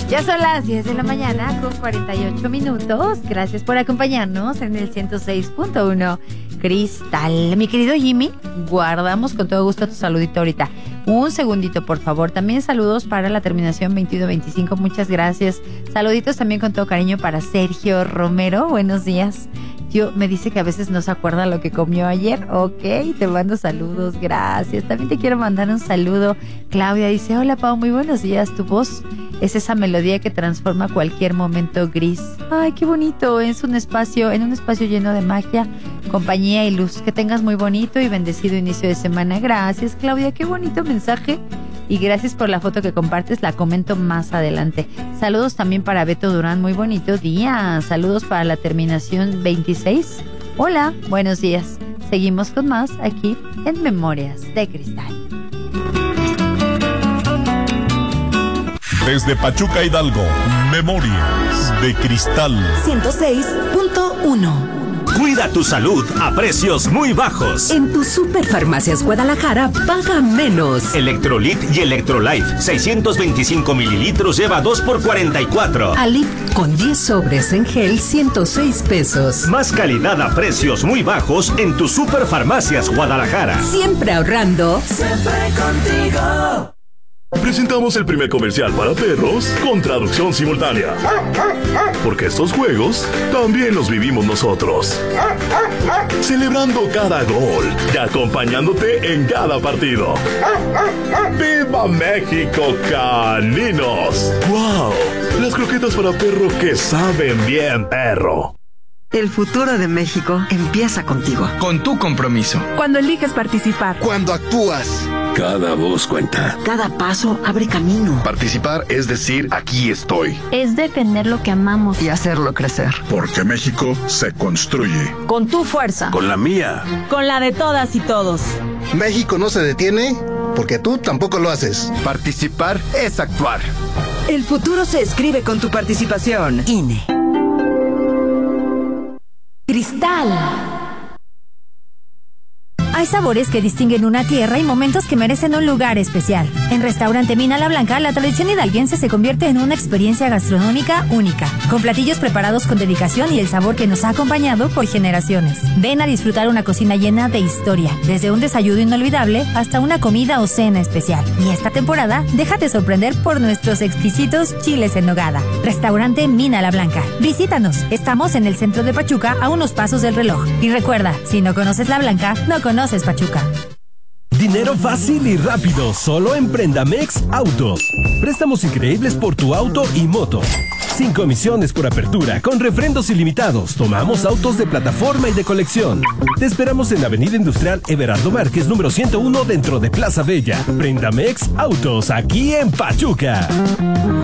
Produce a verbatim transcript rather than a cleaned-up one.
Ya son las diez de la mañana con cuarenta y ocho minutos. Gracias por acompañarnos en el ciento seis punto uno Cristal. Mi querido Jimmy, guardamos con todo gusto tu saludito ahorita. Un segundito, por favor. También saludos para la terminación veintiuno veinticinco. Muchas gracias. Saluditos también con todo cariño para Sergio Romero. Buenos días. Yo me dice que a veces no se acuerda lo que comió ayer. Ok, te mando saludos, gracias. También te quiero mandar un saludo. Claudia dice, hola Pau, muy buenos días. Tu voz es esa melodía que transforma cualquier momento gris. Ay, qué bonito. Es un espacio, en un espacio lleno de magia, compañía y luz. Que tengas muy bonito y bendecido inicio de semana. Gracias, Claudia, qué bonito mensaje. Y gracias por la foto que compartes, la comento más adelante. Saludos también para Beto Durán, muy bonito día. Saludos para la terminación veintiséis. Hola, buenos días. Seguimos con más aquí en Memorias de Cristal. Desde Pachuca, Hidalgo, Memorias de Cristal. ciento seis punto uno. Cuida tu salud a precios muy bajos. En tu Superfarmacias Guadalajara, paga menos. Electrolit y Electrolife, seiscientos veinticinco mililitros, lleva dos por cuarenta y cuatro. Alip con diez sobres en gel, ciento seis pesos. Más calidad a precios muy bajos en tu Superfarmacias Guadalajara. Siempre ahorrando. Siempre contigo. Presentamos el primer comercial para perros con traducción simultánea. Porque estos juegos también los vivimos nosotros. Celebrando cada gol y acompañándote en cada partido. ¡Viva México, caninos! ¡Wow! Las croquetas para perro que saben bien, perro. El futuro de México empieza contigo. Con tu compromiso. Cuando eliges participar. Cuando actúas. Cada voz cuenta. Cada paso abre camino. Participar es decir, aquí estoy. Es defender lo que amamos. Y hacerlo crecer. Porque México se construye. Con tu fuerza. Con la mía. Con la de todas y todos. México no se detiene porque tú tampoco lo haces. Participar es actuar. El futuro se escribe con tu participación. I N E. Cristal. Hay sabores que distinguen una tierra y momentos que merecen un lugar especial. En Restaurante Mina La Blanca, la tradición hidalguense se convierte en una experiencia gastronómica única, con platillos preparados con dedicación y el sabor que nos ha acompañado por generaciones. Ven a disfrutar una cocina llena de historia, desde un desayuno inolvidable hasta una comida o cena especial. Y esta temporada, déjate sorprender por nuestros exquisitos chiles en nogada. Restaurante Mina La Blanca. Visítanos. Estamos en el centro de Pachuca, a unos pasos del reloj. Y recuerda, si no conoces La Blanca, no conoces Pachuca. Dinero fácil y rápido, solo en Prendamex Autos. Préstamos increíbles por tu auto y moto. Sin comisiones por apertura, con refrendos ilimitados. Tomamos autos de plataforma y de colección. Te esperamos en Avenida Industrial Everardo Márquez, número ciento uno, dentro de Plaza Bella. Prendamex Autos, aquí en Pachuca.